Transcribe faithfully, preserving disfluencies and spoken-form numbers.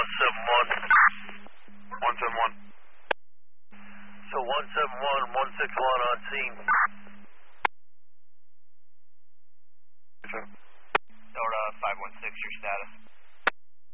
one seven one. one seven one. So one seven one, one six one on scene. Delta five one six, your status.